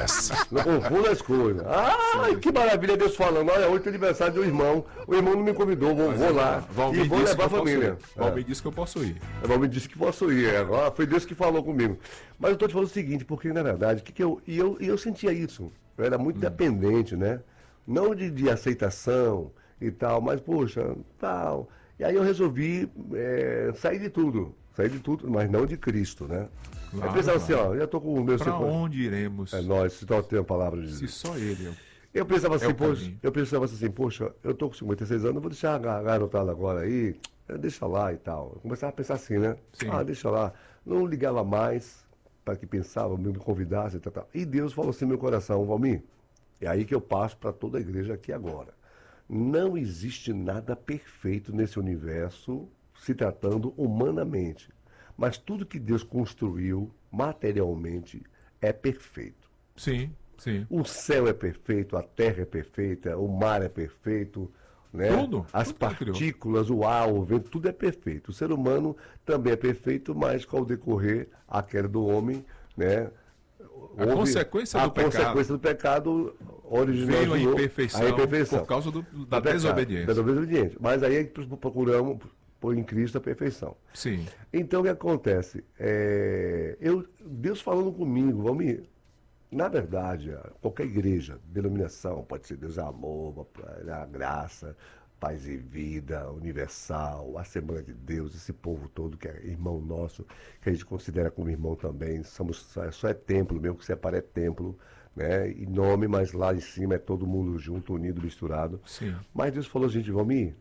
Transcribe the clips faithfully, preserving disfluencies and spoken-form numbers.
Podcast. Não confunda as coisas. Ah, que maravilha, Deus falando. Olha, hoje é aniversário do irmão. O irmão não me convidou, vou, vou lá. Valmir e vou disse levar a que eu família. posso ir. Valmir disse que eu posso ir. É, Valmir disse que posso ir. É. Agora foi Deus que falou comigo. Mas eu estou te falando o seguinte, porque na verdade, que que eu, e eu, e eu sentia isso. Eu era muito hum. dependente, né? Não de, de aceitação e tal, mas, poxa, tal. E aí eu resolvi é, sair de tudo. Sair de tudo, mas não de Cristo, né? Claro, eu pensava claro. assim, ó, já tô com o meu... Pra cinquenta... onde iremos? É nós, se só tem a palavra de Se só ele. Eu, eu pensava assim, é poxa, eu pensava assim, poxa, eu tô com cinquenta e seis anos, eu vou deixar a garotada agora aí, deixa lá e tal. Eu começava a pensar assim, né? Sim. Ah, deixa lá. Não ligava mais para que pensava, me convidasse e tal, tal. E Deus falou assim no meu coração, Valmir, é aí que eu passo para toda a igreja aqui agora. Não existe nada perfeito nesse universo se tratando humanamente. Mas tudo que Deus construiu materialmente é perfeito. Sim, sim. O céu é perfeito, a terra é perfeita, o mar é perfeito, né? Tudo. As tudo partículas, o ar, o vento, tudo é perfeito. O ser humano também é perfeito, mas com o decorrer, a queda do homem, né? A Houve, a do pecado. consequência do pecado original veio a imperfeição, a imperfeição por causa do, da do pecado, desobediência. Da desobediência. Mas aí procuramos pôr em Cristo a perfeição. Sim. Então o que acontece? É, eu, Deus falando comigo, Valmir, na verdade, qualquer igreja, denominação, pode ser Deus é amor, a graça, paz e vida, universal, Assembleia de Deus, esse povo todo que é irmão nosso, que a gente considera como irmão também, somos, só é templo, mesmo que separa é templo, né? E nome, mas lá em cima é todo mundo junto, unido, misturado. Sim. Mas Deus falou, gente, Valmir,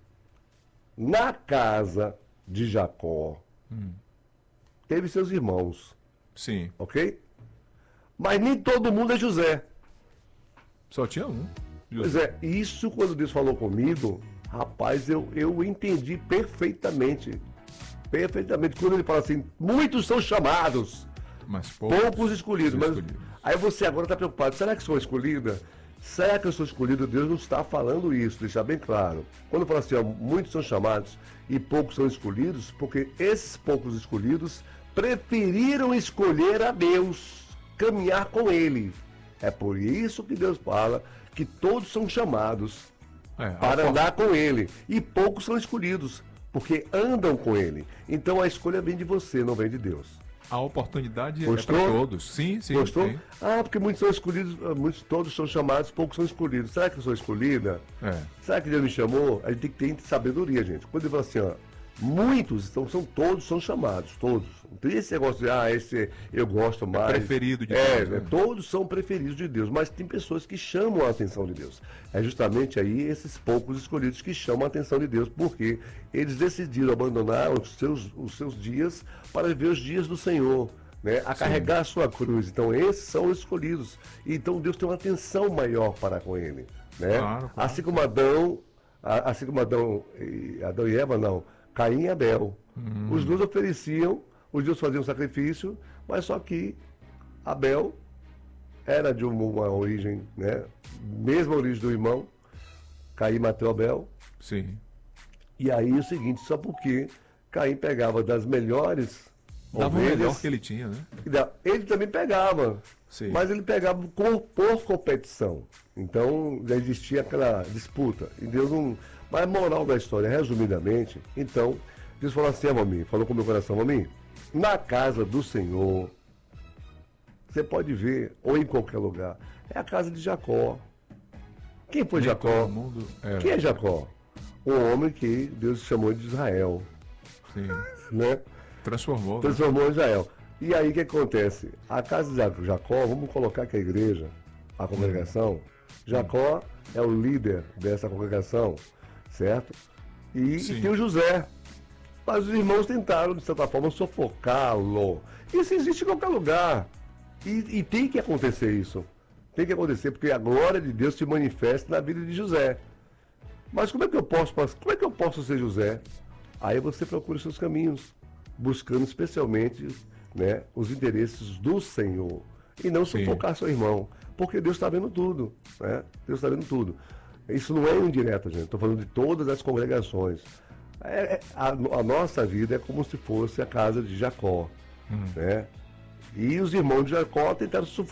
na casa de Jacó, hum. teve seus irmãos. Sim. Ok? Mas nem todo mundo é José. Só tinha um. José. Pois é, isso quando Deus falou comigo, rapaz, eu, eu entendi perfeitamente. Perfeitamente. Quando ele fala assim, muitos são chamados, mas poucos, poucos escolhidos. Mas, escolhidos. Aí você agora está preocupado, será que sou escolhida? Será que eu sou escolhido? Deus não está falando isso, deixar bem claro. Quando fala assim, ó, muitos são chamados e poucos são escolhidos, porque esses poucos escolhidos preferiram escolher a Deus, caminhar com Ele. É por isso que Deus fala que todos são chamados é, para andar com Ele e poucos são escolhidos, porque andam com Ele. Então a escolha vem de você, não vem de Deus. A oportunidade Gostou? é para todos. Sim, sim. Gostou? Sim. Ah, porque muitos são escolhidos, muitos, todos são chamados, poucos são escolhidos. Será que eu sou escolhida? É. Será que Deus me chamou? A gente tem que ter sabedoria, gente. Quando ele fala assim, ó, muitos, então são todos, são chamados, todos. Não tem esse negócio de, ah, esse eu gosto mais. É preferido de é, Deus. Né? Todos são preferidos de Deus, mas tem pessoas que chamam a atenção de Deus. É justamente aí esses poucos escolhidos que chamam a atenção de Deus, porque eles decidiram abandonar os seus, os seus dias para viver os dias do Senhor. Né, a Sim. carregar a sua cruz. Então esses são os escolhidos. Então Deus tem uma atenção maior para com ele. Né? Claro, claro. Assim como Adão, assim como Adão e, Adão e Eva, não, Caim e Abel. Hum. Os dois ofereciam, os dois faziam sacrifício, mas só que Abel era de uma, uma origem, né, mesma origem do irmão, Caim matou Abel. Sim. E aí o seguinte, só porque Caim pegava das melhores Dava o melhor que ele tinha, né? Ele também pegava, Sim. mas ele pegava por, por competição. Então já existia aquela disputa. E Deus não. Mas a moral da história, resumidamente, então, Deus falou assim, Valmir, falou com o meu coração, Valmir, na casa do Senhor, você pode ver, ou em qualquer lugar, é a casa de Jacó. Quem foi Nem Jacó? Mundo Quem é Jacó? Um homem que Deus chamou de Israel. Sim. Né? Transformou. Transformou né? em Israel. E aí o que acontece? A casa de Jacó, vamos colocar que a igreja, a congregação, hum. Jacó é o líder dessa congregação, certo? E, e tem o José. Mas os irmãos tentaram, de certa forma, sufocá-lo. Isso existe em qualquer lugar. E, e tem que acontecer isso. Tem que acontecer, porque a glória de Deus se manifesta na vida de José. Mas como é que eu posso, como é que eu posso ser José? Aí você procura os seus caminhos, buscando especialmente, né, os interesses do Senhor. E não sufocar seu irmão. Porque Deus está vendo tudo. Né? Deus está vendo tudo. Isso não é indireta, gente. Estou falando de todas as congregações. É, a, a nossa vida é como se fosse a casa de Jacó. Hum. Né? E os irmãos de Jacó tentaram sufocar